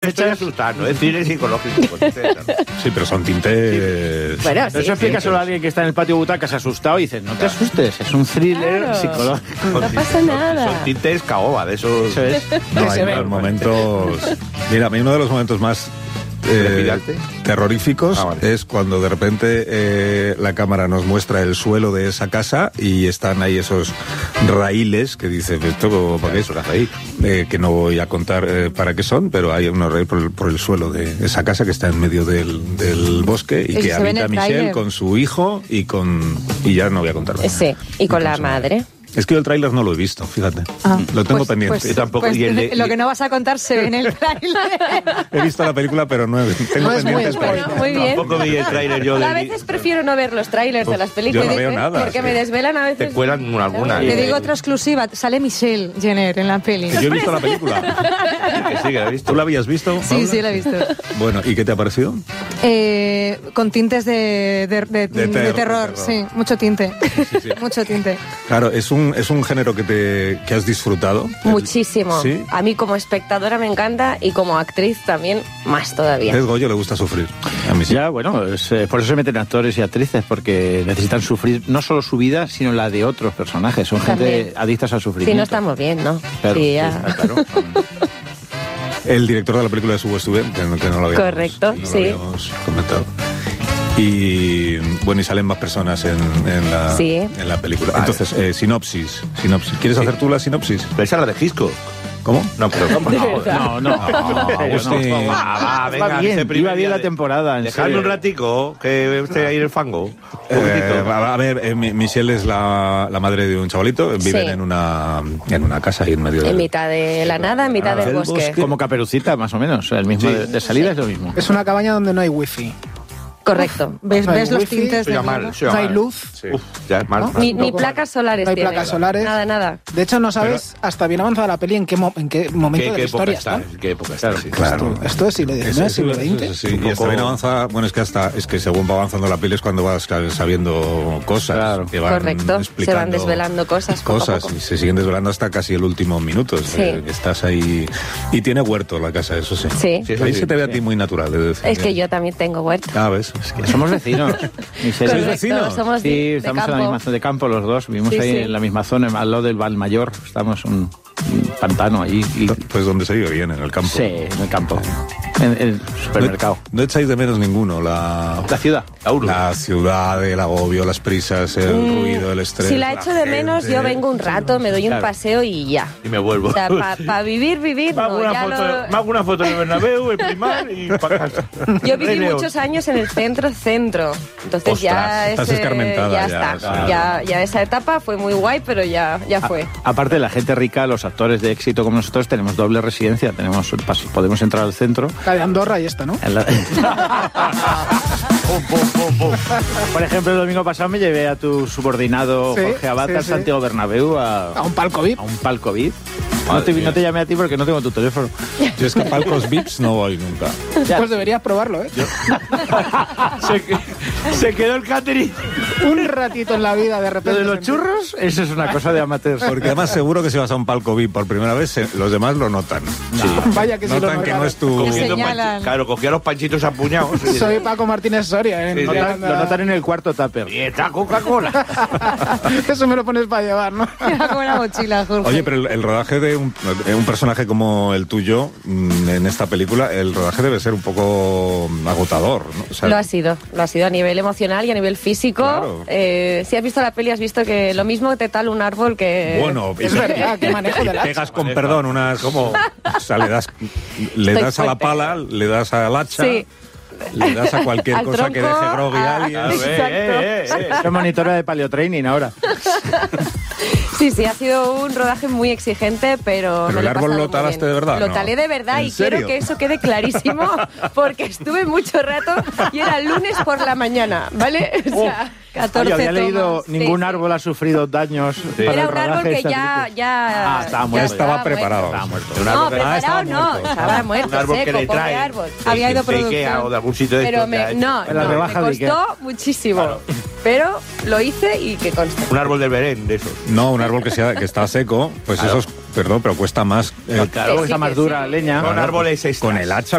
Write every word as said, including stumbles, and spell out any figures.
estoy asustando, es thriller psicológico. Sí, pero son tintes... Bueno, Eso sí. explica solo a alguien que está en el patio butacas asustado y dice, no te asustes, es un thriller Claro. psicológico. No pasa nada. Son tintes caoba, de esos... Eso es. No, hay unos momentos... Mira, a mí uno de los momentos más eh, ¿Trepidante? terroríficos Ah, vale. es cuando de repente eh, la cámara nos muestra el suelo de esa casa y están ahí esos raíles que dice, ¿esto para qué es? Eh, que no voy a contar eh, para qué son, pero hay unos raíles por el, por el suelo de esa casa que está en medio del, del bosque y Eso que se ve en habita el Michelle tráiler. con su hijo y con... y ya no voy a contar más. Sí, y con la su madre. Es que yo el tráiler no lo he visto, fíjate. Ah, lo tengo pues- pendiente. pues- Yo tampoco. pues y el de- lo que no vas a contar se ve en el tráiler. He visto la película, pero no he, tengo No es muy pendientes. spoiler. pero- Muy bien. Tampoco vi el tráiler yo. A del- veces prefiero no ver los trailers de las películas. yo no veo ¿eh? nada, Porque sí. me desvelan a veces. Te cuelan alguna. Te digo otra exclusiva, sale Michelle Jenner en la peli. Yo he visto la película. Que sí, que la he visto. ¿Tú la habías visto? Sí, Paula? sí, la he visto. Bueno, ¿y qué te ha parecido? Eh, con tintes de, de, de- De de ter- de terror, terror. sí, mucho tinte. Sí, sí. Mucho tinte. Claro, es un, es un género que, te, que has disfrutado. Muchísimo. Sí. A mí como espectadora me encanta y como actriz también más todavía. Es Goyo, le gusta sufrir. A mí sí. Ya, bueno, es, eh, por eso se meten actores y actrices, porque necesitan sufrir no solo su vida, sino la de otros personajes. Son gente También. adictas al Si sufrimiento. no estamos bien, ¿no? Claro, Sí, sí, ya. está claro. El director de la película es Hugo Stubben, que no, que no lo habíamos, Correcto, no lo sí. habíamos comentado. Y bueno, y salen más personas en, en, la, Sí. en la película. Vale. Entonces, eh, sinopsis, sinopsis. ¿Quieres hacer tú la sinopsis? Pero esa es la de Gisco. ¿Cómo? No, pero no, no. No, no. Agustín. Ah, va, venga, Va bien, ese primer iba bien día la de- temporada. en Dejadme serio. un ratico, que esté ahí en el fango. Un Eh, poquitito. a a ver, eh, Mi- Michelle es la, la madre de un chavalito. Viven Sí. en una en una casa ahí en medio En del... mitad de la nada, en mitad del del bosque. bosque. Como Caperucita, más o menos. El mismo Sí. de, de salida es lo mismo. Es una cabaña donde no hay wifi. Correcto. ¿Ves, No hay ves los wifi, tintes se de llama- miedo? se No llama- hay luz. Uf, ya es mal. Ni, ni poco placas solares No hay tiene. placas solares. Nada, nada. De hecho, no sabes hasta bien avanzada la peli en qué, mo- en qué momento ¿Qué, de qué la época historia está? está. ¿Qué época está? Sí. Claro. Esto, esto es siglo diecinueve, siglo veinte. Sí, y hasta bien avanza, bueno, es que hasta, es que según va avanzando la peli es cuando vas sabiendo cosas. Claro. Que van Correcto. Se van explicando desvelando cosas poco a Cosas, poco. y se siguen desvelando hasta casi el último minuto. es Sí. que estás ahí. Y tiene huerto la casa, eso sí. Sí. Sí, eso Ahí sí. se te ve a ti muy natural. he de decir. Es que yo también tengo huerto. Ah, ves. Es que- Somos vecinos. Michelle. ¿Sois Correcto, vecinos? somos Sí, de, de estamos en campo. la misma zona de campo los dos. Vivimos Sí, ahí sí. en la misma zona, al lado del Valmayor. Estamos en un, un pantano ahí. Y, Pues donde se vive bien, en el campo. sí, en el campo. En el supermercado. No, no echáis de menos ninguno la, La ciudad. la ciudad, el agobio, las prisas, el Mm, ruido, el estrés. Si la echo de menos, gente. yo vengo un rato, me doy un Claro. paseo y ya. Y me vuelvo. O sea, para vivir, vivir, Me hago, no, una ya foto, lo- me hago una foto de Bernabéu, el primar y para casa. Yo viví Rey León. muchos años en el centro, centro. Entonces ya, Ostras, estás ese- escarmentada ya, ya, está. claro. Ya, ya esa etapa fue muy guay, pero ya, ya fue. Aparte, la gente rica, los actores de éxito como nosotros, tenemos doble residencia. Tenemos, pas- podemos entrar al centro. La de Andorra y esta, ¿no? En la- Por ejemplo, el domingo pasado me llevé a tu subordinado Sí, Jorge Abad sí, al sí. Santiago Bernabéu a, A un palco V I P. a un palco V I P. No te, no te llamé a ti porque no tengo tu teléfono. Yo es que a palcos V I Ps no voy nunca. Pues deberías probarlo, ¿eh? se, se quedó el catering. Un ratito en la vida, de Lo repente. de los sentir- churros, eso es una cosa de amateurs. Porque además seguro que si vas a un palco V I P por primera vez, se- los demás lo notan. Vaya que sí lo Notan que no notaron. es tu... Cogiendo señalan. panchi- Claro, cogía los panchitos apuñados. y- Soy Paco Martínez Soria, ¿eh? Sí, sí. Notan- Lo notan en el cuarto tupper. Y está Coca-Cola. Eso me lo pones para llevar, ¿no? Era como una mochila, Jorge. Oye, pero el, el rodaje de un, de un personaje como el tuyo mm, en esta película, el rodaje debe ser un poco agotador, ¿no? O sea, Lo ha sido, lo ha sido a nivel emocional y a nivel físico. Claro. Eh, si has visto la peli, has visto que lo mismo te tala un árbol que... Bueno, Es verdad, qué manejo del hacha. pegas con perdón unas como, o sea, le das, le Estoy das a la fuerte. pala, le das al hacha, Sí. le das a cualquier Al cosa que tronco, deje groggy a a- alguien. Claro, eh, eh, eh, eh. Soy monitora de paleotraining ahora. Sí, sí, ha sido un rodaje muy exigente, pero... Pero me el lo he árbol pasado lo muy talaste bien. de verdad, Lo ¿no? talé de verdad ¿En y serio? quiero que eso quede clarísimo porque estuve mucho rato y era lunes por la mañana, ¿vale? O sea, catorce Oye, había leído, tomas. Sí, ningún sí. árbol ha sufrido daños para Era el un árbol rodaje de que esta ya, película. ya... Ah, estaba ya muerto. Ya estaba muerto. preparado. Estaba muerto. Un No, árbol que- preparado estaba no, muerto. estaba muerto, un árbol que seco, le pobre trae. árbol. de- Había ido de Ikea producción. o de algún sitio de Pero estos me, ya hecho. no, En la no, rebaja me de Ikea. costó muchísimo, pero lo hice y que conste. Un árbol del Belén, de esos. No, un árbol que, sea, que está seco, pues Claro. eso es, perdón, pero cuesta más. eh, Claro, Que sí, está más que dura sí. leña. Con árboles extras. con el hacha